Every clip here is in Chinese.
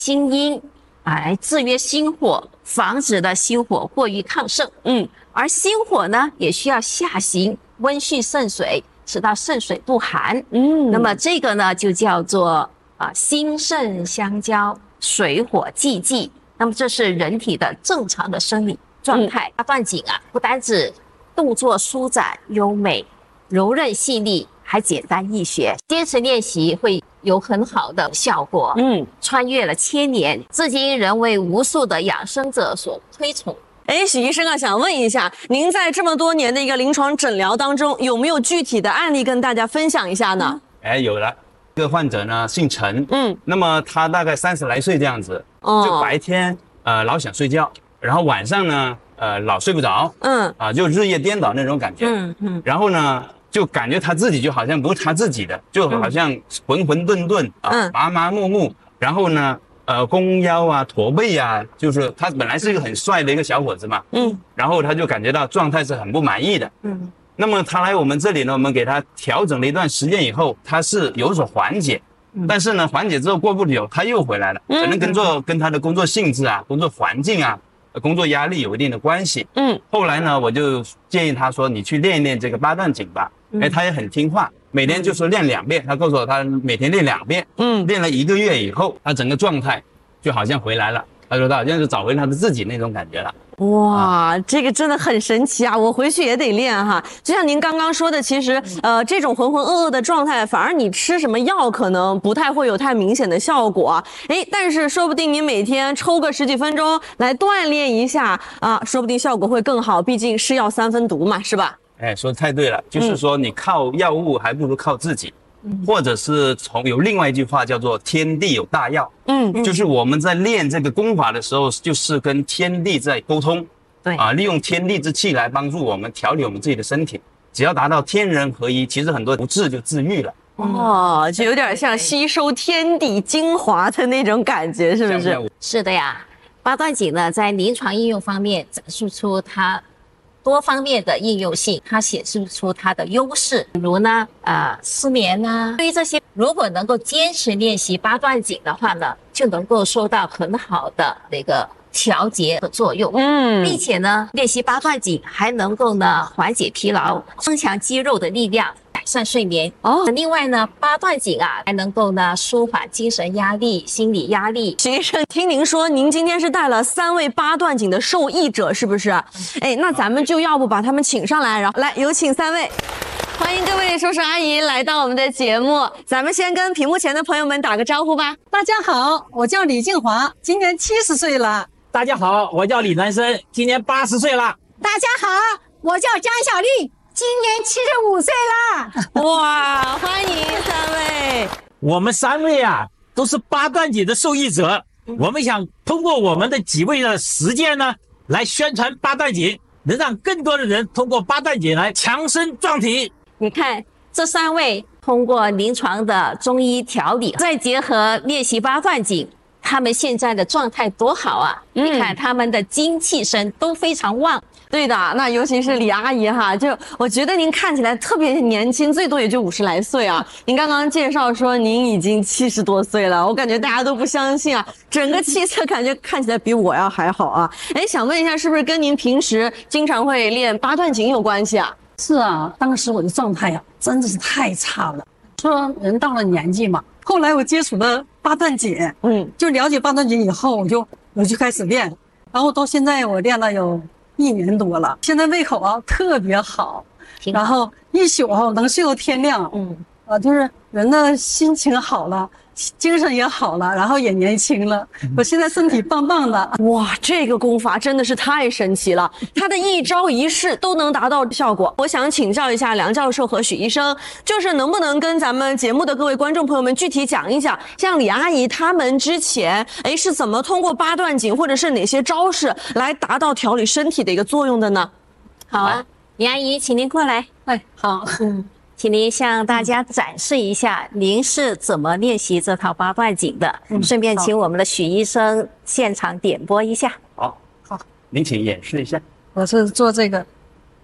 心阴来制约心火，防止的心火过于亢盛。而心火呢，也需要下行温煦肾水，使到肾水不寒。那么这个呢，就叫做心肾相交，水火既济。那么这是人体的正常的生理状态。八段锦不单指动作舒展优美、柔韧细腻，还简单易学，坚持练习会有很好的效果。穿越了千年，至今仍为无数的养生者所推崇。 许医生想问一下，您在这么多年的一个临床诊疗当中，有没有具体的案例跟大家分享一下呢？ 有了，这个患者呢姓陈，那么他大概30来岁这样子，就白天老想睡觉，然后晚上呢老睡不着，就日夜颠倒那种感觉，然后呢就感觉他自己就好像不是他自己的，就好像浑浑沌沌麻麻木木，然后呢弓腰驼背就是他本来是一个很帅的一个小伙子嘛，然后他就感觉到状态是很不满意的，那么他来我们这里呢，我们给他调整了一段时间以后，他是有所缓解，但是呢缓解之后过不久他又回来了，可能跟他的工作性质工作环境工作压力有一定的关系。后来呢我就建议他说，你去练一练这个八段锦吧。他也很听话，每天就说练2遍，他告诉我他每天练2遍，练了1个月以后，他整个状态就好像回来了，他说他好像是找回他的自己那种感觉了。 哇，这个真的很神奇我回去也得练哈。就像您刚刚说的，其实这种浑浑噩噩的状态，反而你吃什么药可能不太会有太明显的效果但是说不定你每天抽个10几分钟来锻炼一下说不定效果会更好，毕竟是药3分毒嘛，是吧？ 说得太对了，就是说你靠药物还不如靠自己，或者是有另外一句话叫做天地有大药，就是我们在练这个功法的时候，就是跟天地在沟通， 对利用天地之气来帮助我们调理我们自己的身体，只要达到天人合一，其实很多不治就治愈了。 就有点像吸收天地精华的那种感觉，是不是？ 是的呀，八段锦呢在临床应用方面展示出它多方面的应用性，它显示出它的优势，比如呢失眠对于这些如果能够坚持练习八段锦的话呢，就能够收到很好的那个调节的作用，并且呢练习八段锦还能够呢缓解疲劳，增强肌肉的力量，改善睡眠。另外呢，八段锦还能够呢舒缓精神压力、心理压力。 徐医生，听您说您今天是带了3位八段锦的受益者，是不是？那咱们就要不把他们请上来，然后来有请3位。欢迎各位叔叔阿姨来到我们的节目，咱们先跟屏幕前的朋友们打个招呼吧。 大家好，我叫李静华，今年70岁了。 大家好，我叫李南生，今年80岁了。 大家好，我叫江小丽，今年75岁了。 哇，欢迎3位。 我们3位都是八段锦的受益者，我们想通过我们的几位的实践呢，来宣传八段锦，能让更多的人通过八段锦来强身壮体。 你看这3位通过临床的中医调理，再结合练习八段锦，他们现在的状态多好你看他们的精气神都非常旺。 对的，那尤其是李阿姨就我觉得您看起来特别年轻，最多也就50来岁您刚刚介绍说您已经70多岁了，我感觉大家都不相信整个气色感觉看起来比我要还好想问一下，是不是跟您平时经常会练八段锦有关系是当时我的状态真的是太差了。说人到了年纪嘛，后来我接触了八段锦，就了解八段锦以后，我就开始练，然后到现在我练了有1年多了，现在胃口特别好，然后一宿能睡到天亮，就是人的心情好了，精神也好了，然后也年轻了，我现在身体棒棒的。 哇，这个功法真的是太神奇了，它的一招一式都能达到效果。我想请教一下梁教授和许医生，就是能不能跟咱们节目的各位观众朋友们具体讲一讲，像李阿姨他们之前是怎么通过八段锦或者是哪些招式来达到调理身体的一个作用的呢？ 好李阿姨，请您过来。 好。 请您向大家展示一下您是怎么练习这套八段锦的，顺便请我们的许医生现场点播一下。 好，您请演示一下。 我是做这个，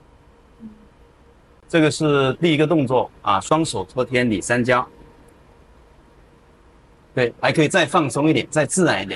这个是第一个动作双手托天理三焦。 对，还可以再放松一点，再自然一点。